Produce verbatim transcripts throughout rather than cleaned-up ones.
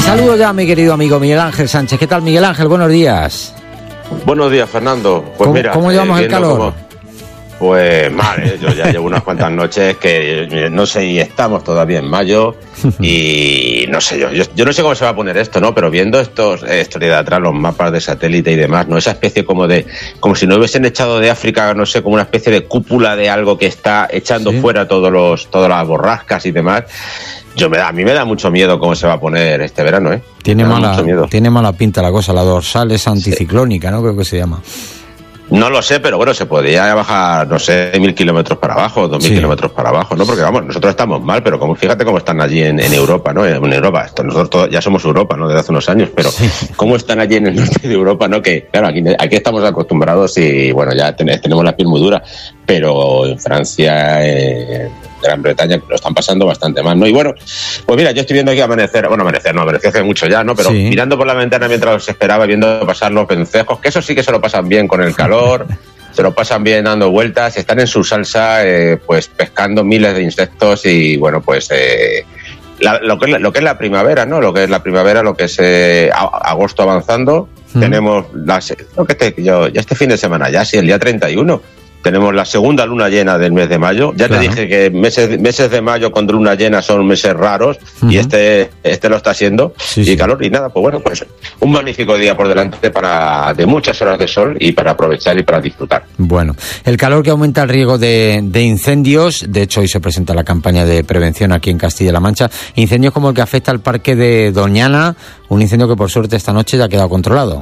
Saludo ya a mi querido amigo Miguel Ángel Sánchez. ¿Qué tal, Miguel Ángel? Buenos días. Buenos días, Fernando. Pues ¿Cómo, mira, ¿cómo llevamos eh, el calor? Cómo, pues mal, ¿eh? Yo ya llevo unas cuantas noches que no sé, y estamos todavía en mayo y no sé yo, yo, yo no sé cómo se va a poner esto, ¿no? Pero viendo estos, esto de atrás, los mapas de satélite y demás, ¿no? Esa especie como de, como si no hubiesen echado de África, no sé, como una especie de cúpula de algo que está echando ¿Sí? fuera todos los, todas las borrascas y demás. Yo me da, a mí me da mucho miedo cómo se va a poner este verano, ¿eh? Tiene mala, tiene mala pinta la cosa, la dorsal es anticiclónica, sí. ¿no? Creo que se llama. No lo sé, pero bueno, se podría bajar, no sé, mil kilómetros para abajo, dos mil sí. kilómetros para abajo, ¿no? Porque vamos, nosotros estamos mal, pero como fíjate cómo están allí en, en Europa, ¿no? En Europa, esto, nosotros todos, ya somos Europa, ¿no? Desde hace unos años, pero sí. cómo están allí en el norte de Europa, ¿no? Que, claro, aquí, aquí estamos acostumbrados y, bueno, ya ten, tenemos la piel muy dura, pero en Francia, en Gran Bretaña, lo están pasando bastante mal, ¿no? Y bueno, pues mira, yo estoy viendo aquí amanecer, bueno, amanecer, no, amanecer hace mucho ya, ¿no? Pero sí. mirando por la ventana mientras los esperaba, viendo pasar los vencejos, que eso sí que se lo pasan bien con el calor, se lo pasan bien dando vueltas, están en su salsa, eh, pues pescando miles de insectos y, bueno, pues... Eh, La, lo, que es la, lo que es la primavera, ¿no? Lo que es la primavera, lo que es eh, a, agosto avanzando, mm. tenemos las, lo que este, yo, ya este fin de semana, ya sí, el día treinta y uno, tenemos la segunda luna llena del mes de mayo. Ya claro. te dije que meses, meses de mayo con luna llena son meses raros, uh-huh. y este este lo está siendo, sí, y sí. calor, y nada, pues bueno, pues un magnífico día por delante para de muchas horas de sol y para aprovechar y para disfrutar. Bueno, el calor que aumenta el riesgo de, de incendios, de hecho hoy se presenta la campaña de prevención aquí en Castilla-La Mancha, incendios como el que afecta al parque de Doñana, un incendio que por suerte esta noche ya ha quedado controlado.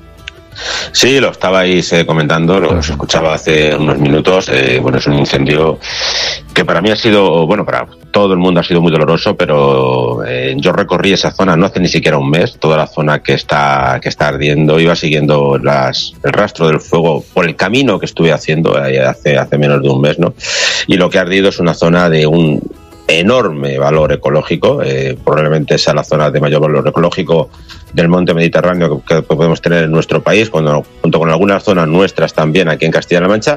Sí, lo estabais eh, comentando, lo os escuchaba hace unos minutos. Eh, bueno, es un incendio que para mí ha sido, bueno, para todo el mundo ha sido muy doloroso, pero eh, yo recorrí esa zona no hace ni siquiera un mes, toda la zona que está que está ardiendo, iba siguiendo las, el rastro del fuego por el camino que estuve haciendo eh, hace hace menos de un mes, ¿no? Y lo que ha ardido es una zona de un enorme valor ecológico, eh, probablemente sea la zona de mayor valor ecológico del monte Mediterráneo que, que podemos tener en nuestro país, cuando, junto con algunas zonas nuestras también aquí en Castilla-La Mancha,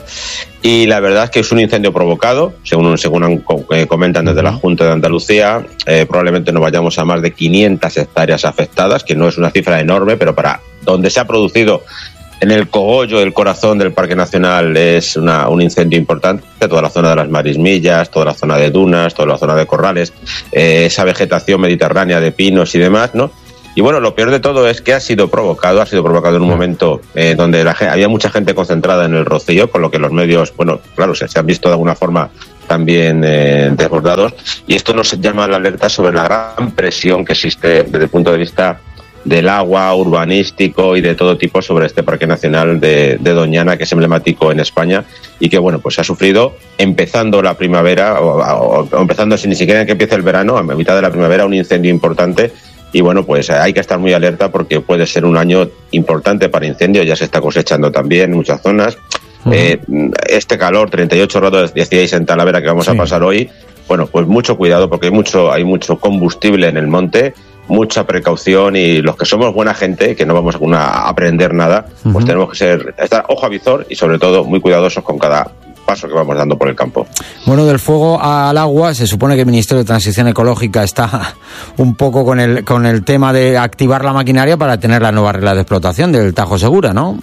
y la verdad es que es un incendio provocado, según, según eh, comentan desde la Junta de Andalucía, eh, probablemente no vayamos a más de quinientas hectáreas afectadas, que no es una cifra enorme, pero para donde se ha producido en el cogollo del corazón del Parque Nacional es una, un incendio importante, toda la zona de las marismillas, toda la zona de dunas, toda la zona de corrales, eh, esa vegetación mediterránea de pinos y demás, ¿no? Y bueno, lo peor de todo es que ha sido provocado, ha sido provocado en un momento eh, donde la, había mucha gente concentrada en el Rocío, con lo que los medios, bueno, claro, se, se han visto de alguna forma también eh, desbordados, y esto nos llama la alerta sobre la gran presión que existe desde el punto de vista del agua, urbanístico y de todo tipo sobre este Parque Nacional de, de Doñana, que es emblemático en España y que, bueno, pues ha sufrido, empezando la primavera, o, o, o empezando sin ni siquiera que empiece el verano, a mitad de la primavera, un incendio importante. Y bueno, pues hay que estar muy alerta porque puede ser un año importante para incendios, ya se está cosechando también en muchas zonas. Uh-huh. Eh, este calor, treinta y ocho grados, decíais en Talavera que vamos sí. a pasar hoy, bueno, pues mucho cuidado porque hay mucho, hay mucho combustible en el monte, mucha precaución, y los que somos buena gente, que no vamos a aprender nada, uh-huh. pues tenemos que ser estar ojo a visor y sobre todo muy cuidadosos con cada paso que vamos dando por el campo. Bueno, del fuego al agua, se supone que el Ministerio de Transición Ecológica está un poco con el con el tema de activar la maquinaria para tener la nueva regla de explotación del Tajo Segura, ¿no?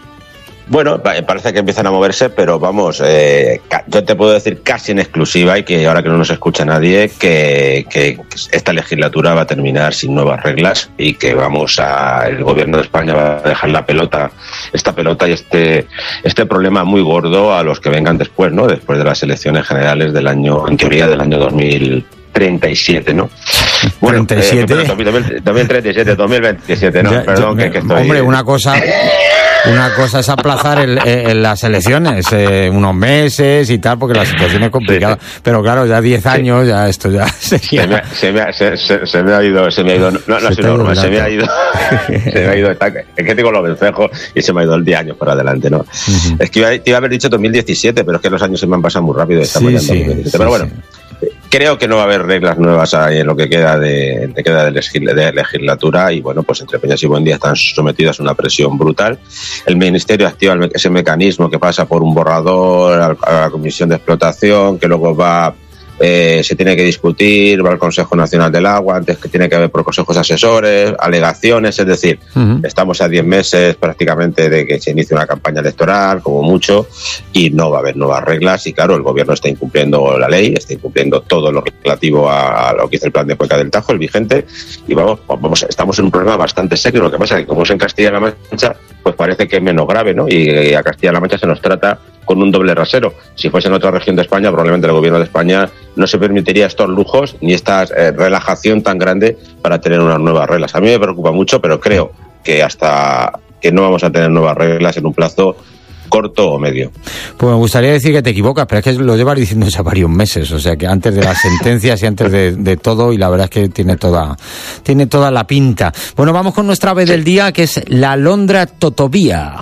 Bueno, parece que empiezan a moverse, pero vamos, eh, yo te puedo decir casi en exclusiva, y que ahora que no nos escucha nadie, que, que esta legislatura va a terminar sin nuevas reglas y que vamos a, el gobierno de España va a dejar la pelota, esta pelota y este este problema muy gordo a los que vengan después, ¿no? Después de las elecciones generales del año, en teoría del año dos mil treinta y siete, ¿no? Bueno, treinta y siete. Eh, dos mil treinta y siete, dos mil veintisiete, no, ya, perdón, ya, que, que estoy... Hombre, una cosa... Una cosa es aplazar el, el, las elecciones, eh, unos meses y tal, porque la situación es complicada. Sí, sí. Pero claro, ya diez años, ya esto ya sería... Se me, se me, se, se, se me ha ido, se me ha ido, no, no ha sido normal, se me ha ido, se me ha ido, es que tengo los vencejos y se me ha ido el diez años para adelante, ¿no? Uh-huh. Es que iba, te iba a haber dicho dos mil diecisiete, pero es que los años se me han pasado muy rápido y estamos sí, ya en dos mil veintisiete. Sí, pero bueno... Sí. Creo que no va a haber reglas nuevas ahí en lo que queda de, de, queda de, legis, de legislatura, y bueno, pues entre Peñas y Buendía están sometidas a una presión brutal. El Ministerio activa el, ese mecanismo que pasa por un borrador a, a la Comisión de Explotación, que luego va eh, se tiene que discutir, va al Consejo Nacional del Agua, antes que tiene que haber por consejos asesores, alegaciones, es decir, uh-huh. estamos a diez meses prácticamente de que se inicie una campaña electoral, como mucho, y no va a haber nuevas reglas, y claro, el gobierno está incumpliendo la ley, está incumpliendo todo lo relativo a, a lo que dice el plan de Cuenca del Tajo, el vigente, y vamos, vamos, estamos en un problema bastante serio. Lo que pasa es que como es en Castilla-La Mancha, pues parece que es menos grave, ¿no? Y a Castilla-La Mancha se nos trata con un doble rasero. Si fuese en otra región de España, probablemente el gobierno de España no se permitiría estos lujos ni esta eh, relajación tan grande para tener unas nuevas reglas. A mí me preocupa mucho, pero creo que hasta que no vamos a tener nuevas reglas en un plazo corto o medio. Pues me gustaría decir que te equivocas, pero es que lo llevas diciendo ya varios meses, o sea que antes de las sentencias y antes de, de todo, y la verdad es que tiene toda tiene toda la pinta. Bueno, vamos con nuestra ave sí. del día, que es la alondra totovía.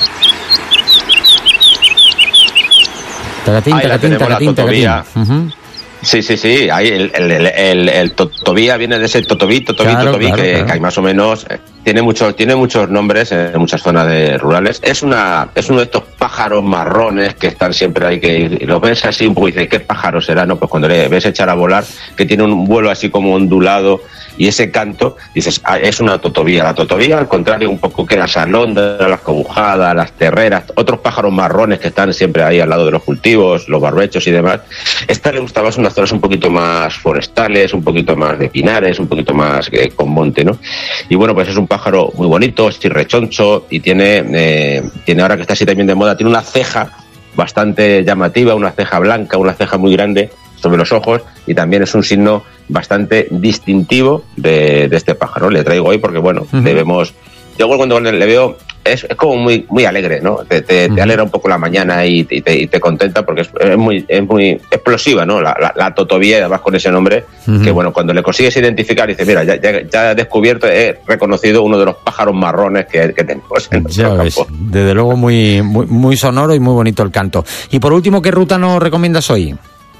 Tacatín, tacatín, tacatín, tacatín. Uh-huh. Sí, sí, sí, ahí el, el, el, el, el totovía viene de ese totobí, totobí, claro, totobí, claro, que, claro. que hay más o menos, tiene muchos, tiene muchos nombres en muchas zonas de rurales. Es una, es uno de estos pájaros marrones que están siempre ahí, que lo ves así un poco y dices, ¿qué pájaro será? No, pues cuando le ves echar a volar, que tiene un vuelo así como ondulado, y ese canto, dices, ah, es una totovía. La totovía, al contrario, un poco que las alondras, las cobujadas, las terreras, otros pájaros marrones que están siempre ahí al lado de los cultivos, los barbechos y demás. Esta le gustaba unas zonas un poquito más forestales, un poquito más de pinares, un poquito más eh, con monte, ¿no? Y bueno, pues es un pájaro muy bonito, es rechoncho y tiene, eh, tiene ahora que está así también de moda, tiene una ceja bastante llamativa, una ceja blanca, una ceja muy grande sobre los ojos, y también es un signo bastante distintivo de, de este pájaro. Le traigo hoy porque, bueno, uh-huh. debemos... Yo cuando le veo es, es como muy muy alegre, ¿no? Te, te, uh-huh. te alegra un poco la mañana y te, y te, y te contenta porque es, es muy es muy explosiva, ¿no? La, la, la totovía, además con ese nombre, uh-huh. que bueno, cuando le consigues identificar, dices, mira, ya, ya, ya he descubierto, he reconocido uno de los pájaros marrones que, que tenemos en ya ves, campo. Desde luego muy, muy, muy sonoro y muy bonito el canto. Y por último, ¿qué ruta nos recomiendas hoy?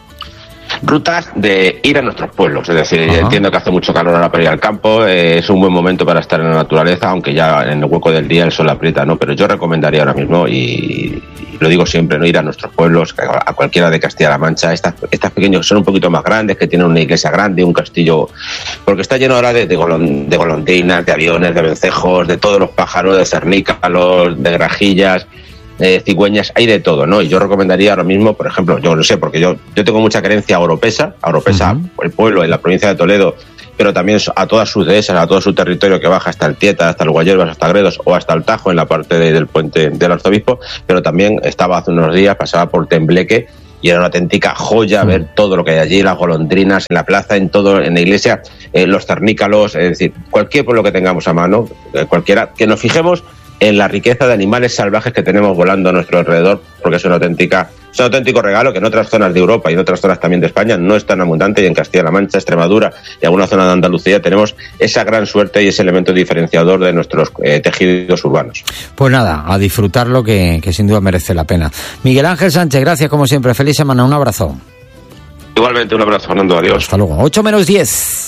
Rutas de ir a nuestros pueblos, es decir, uh-huh. entiendo que hace mucho calor ahora para ir al campo, eh, es un buen momento para estar en la naturaleza, aunque ya en el hueco del día el sol aprieta, ¿no? Pero yo recomendaría ahora mismo, y, y lo digo siempre, no ir a nuestros pueblos, a cualquiera de Castilla-La Mancha, estas, estas pequeños son un poquito más grandes, que tienen una iglesia grande, un castillo, porque está lleno ahora de, de, golon, de golondrinas, de aviones, de vencejos, de todos los pájaros, de cernícalos, de grajillas, Eh, cigüeñas, hay de todo, ¿no? Y yo recomendaría ahora mismo, por ejemplo, yo no sé, porque yo yo tengo mucha creencia a Oropesa, a Oropesa, uh-huh. el pueblo en la provincia de Toledo, pero también a todas sus dehesas, a todo su territorio que baja hasta el Tieta, hasta el Guayelvas, hasta Gredos o hasta el Tajo en la parte de, del puente del Arzobispo, pero también estaba hace unos días, pasaba por Tembleque y era una auténtica joya uh-huh. ver todo lo que hay allí, las golondrinas en la plaza, en todo, en la iglesia, eh, los cernícalos, es decir, cualquier pueblo que tengamos a mano, eh, cualquiera, que nos fijemos en la riqueza de animales salvajes que tenemos volando a nuestro alrededor, porque es una auténtica, es un auténtico regalo que en otras zonas de Europa y en otras zonas también de España no es tan abundante, y en Castilla-La Mancha, Extremadura y alguna zona de Andalucía tenemos esa gran suerte y ese elemento diferenciador de nuestros eh, tejidos urbanos. Pues nada, a disfrutarlo, que, que sin duda merece la pena. Miguel Ángel Sánchez, gracias como siempre, feliz semana, un abrazo. Igualmente, un abrazo, Fernando, adiós. Hasta luego, ocho menos diez.